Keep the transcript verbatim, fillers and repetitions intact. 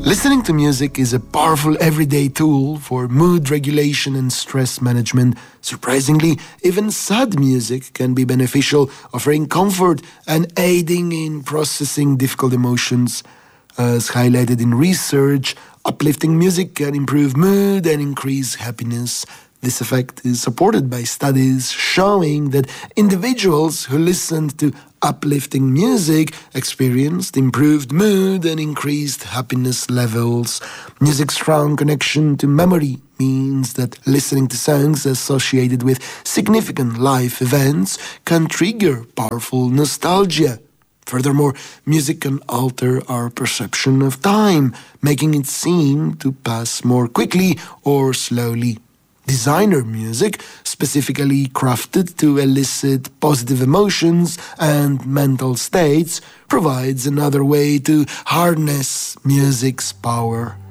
Listening to music is a powerful everyday tool for mood regulation and stress management. Surprisingly, even sad music can be beneficial, offering comfort and aiding in processing difficult emotions. As highlighted in research, uplifting music can improve mood and increase happiness. This effect is supported by studies showing that individuals who listened to uplifting music experienced improved mood and increased happiness levels. Music's strong connection to memory means that listening to songs associated with significant life events can trigger powerful nostalgia. Furthermore, music can alter our perception of time, making it seem to pass more quickly or slowly. Designer music, specifically crafted to elicit positive emotions and mental states, provides another way to harness music's power.